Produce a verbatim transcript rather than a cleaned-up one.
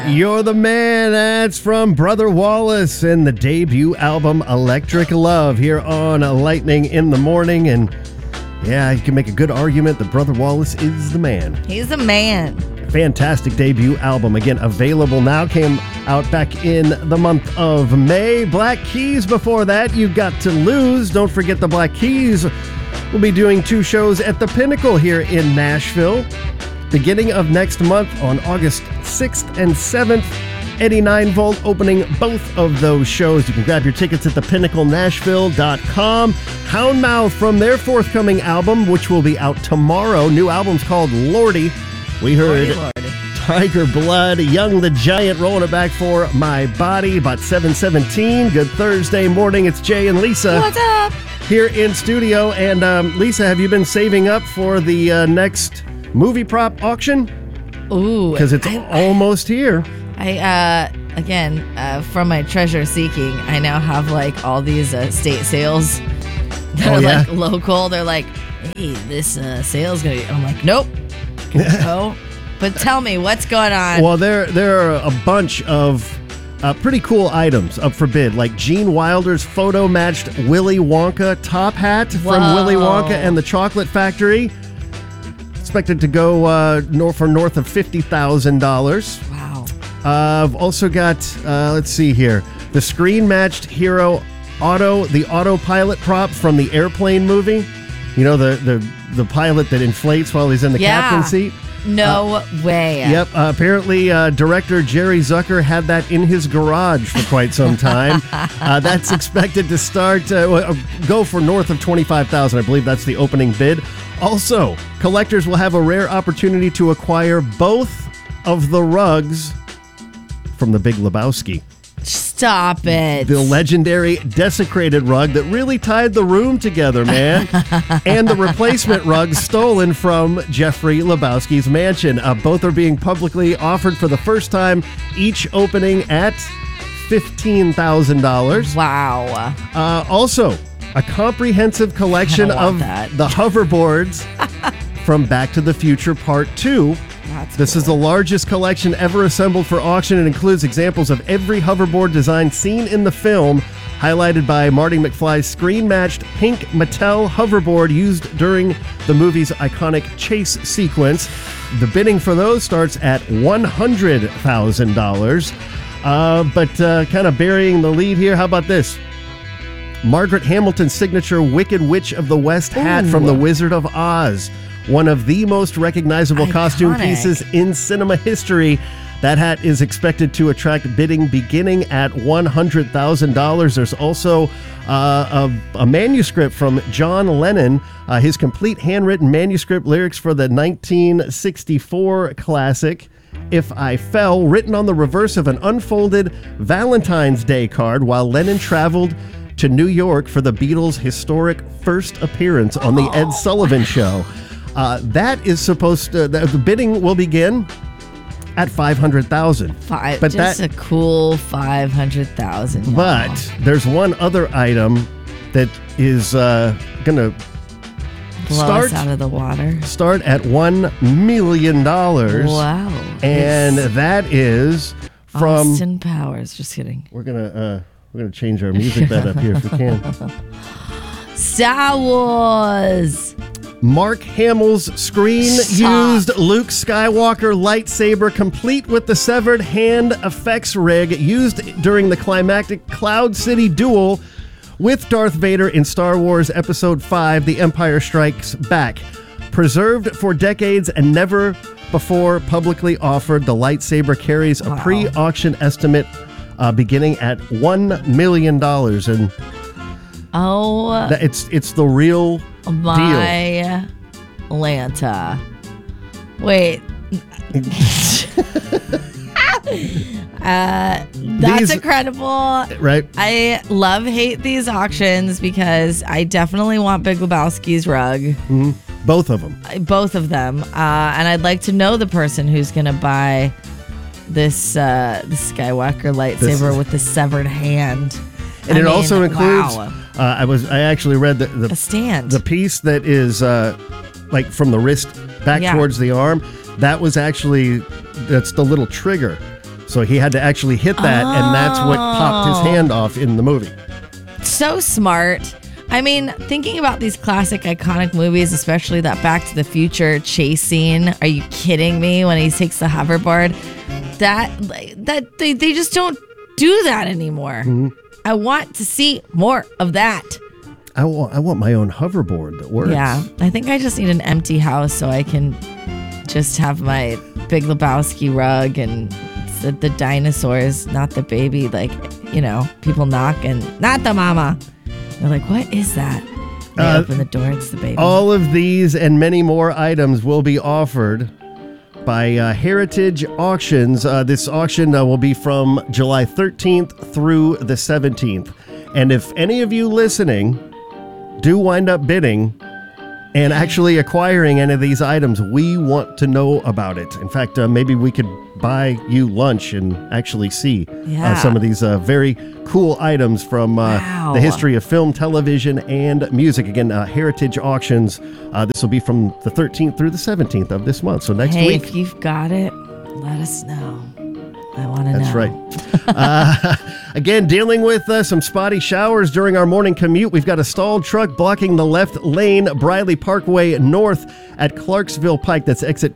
You're the man. That's from Brother Wallace and the debut album Electric Love here on Lightning in the Morning. And yeah, you can make a good argument that Brother Wallace is the man. He's the man. Fantastic debut album. Again, available now. Came out back in the month of May. Black Keys before that. You Got to Lose. Don't forget the Black Keys. We'll be doing two shows at the Pinnacle here in Nashville. Beginning of next month on August sixth and seventh. Eddie nine volt opening both of those shows. You can grab your tickets at the pinnacle nashville dot com. Houndmouth from their forthcoming album, which will be out tomorrow. New album's called Lordy. We heard Lordy, Lordy. Tiger Blood, Young the Giant rolling it back for My Body, about seven seventeen. Good Thursday morning. It's Jay and Lisa. What's up? Here in studio. And um, Lisa, have you been saving up for the uh, next movie prop auction? Ooh. Because it's I, almost here. I, uh, again, uh, from my treasure seeking, I now have like all these uh, state sales that oh, are yeah? like local. They're like, hey, this uh, sale's going to be, I'm like, nope. No. But tell me, what's going on? Well, there, there are a bunch of uh, pretty cool items up for bid, like Gene Wilder's photo-matched Willy Wonka top hat Whoa. from Willy Wonka and the Chocolate Factory. Expected to go uh, north for north of fifty thousand dollars. Wow. Uh, I've also got, uh, let's see here, the screen-matched Hero Auto, the autopilot prop from the Airplane movie. You know, the, the, the pilot that inflates while he's in the Yeah. captain's seat. No uh, way. Yep. Uh, apparently, uh, director Jerry Zucker had that in his garage for quite some time. uh, that's expected to start, uh, go for north of twenty-five thousand dollars. I believe that's the opening bid. Also, collectors will have a rare opportunity to acquire both of the rugs from the Big Lebowski. Stop it. The legendary desecrated rug that really tied the room together, man. And the replacement rug stolen from Jeffrey Lebowski's mansion. Uh, both are being publicly offered for the first time, each opening at fifteen thousand dollars. Wow. Uh, also, a comprehensive collection I don't want of that. the hoverboards from Back to the Future Part two. That's This cool. is the largest collection ever assembled for auction. It includes examples of every hoverboard design seen in the film, highlighted by Marty McFly's screen-matched pink Mattel hoverboard used during the movie's iconic chase sequence. The bidding for those starts at one hundred thousand dollars. Uh, but uh, kind of burying the lead here, how about this? Margaret Hamilton's signature Wicked Witch of the West hat Ooh. from The Wizard of Oz. One of the most recognizable Iconic. costume pieces in cinema history. That hat is expected to attract bidding beginning at one hundred thousand dollars. There's also uh, a, a manuscript from John Lennon, uh, his complete handwritten manuscript lyrics for the nineteen sixty-four classic If I Fell, written on the reverse of an unfolded Valentine's Day card while Lennon traveled to New York for the Beatles' historic first appearance on the Ed Sullivan Show. Uh, that is supposed to, the, the bidding will begin at five hundred thousand dollars. Five, but just that, a cool five hundred thousand But dollars. there's one other item that is uh, going to Blow start, us out of the water. start at one million dollars. Wow. And It's that is from... Austin Powers. Just kidding. We're going to... Uh, We're going to change our music bed up here if we can. Star Wars. Mark Hamill's screen-used Luke Skywalker lightsaber, complete with the severed hand effects rig used during the climactic Cloud City duel with Darth Vader in Star Wars Episode five, The Empire Strikes Back. Preserved for decades and never before publicly offered, the lightsaber carries a Wow. pre-auction estimate uh, beginning at one million dollars. And Oh, that- it's, it's the real deal. my Lanta. Wait. uh, that's These- incredible. Right? I love hate these auctions because I definitely want Big Lebowski's rug, Mm-hmm. Both of them. both of them, uh, and I'd like to know the person who's gonna buy this uh, the Skywalker lightsaber This- with the severed hand. And I it mean, also includes. wow. Uh, I was. I actually read the the, a stand. the piece that is uh, like from the wrist back Yeah. towards the arm. That was actually that's the little trigger. So he had to actually hit that, Oh. and that's what popped his hand off in the movie. So smart. I mean, thinking about these classic, iconic movies, especially that Back to the Future chase scene. Are you kidding me? When he takes the hoverboard, that that they, they just don't do that anymore. Mm-hmm. I want to see more of that. I want, I want my own hoverboard that works. Yeah, I think I just need an empty house so I can just have my Big Lebowski rug and the, the dinosaurs, not the baby. Like, you know, people knock and not the mama. They're like, what is that? They Uh, open the door, it's the baby. All of these and many more items will be offered by uh, Heritage Auctions. Uh, this auction uh, will be from July thirteenth through the seventeenth. And if any of you listening do wind up bidding and actually acquiring any of these items, we want to know about it. In fact, uh, maybe we could buy you lunch and actually see Yeah. uh, some of these uh, very cool items from uh, Wow. the history of film, television, and music. Again, uh, Heritage Auctions. Uh, this will be from the thirteenth through the seventeenth of this month. So next hey, week. if you've got it, let us know. I want to know. That's right. uh, again, dealing with uh, some spotty showers during our morning commute. We've got a stalled truck blocking the left lane, Briley Parkway North at Clarksville Pike. That's exit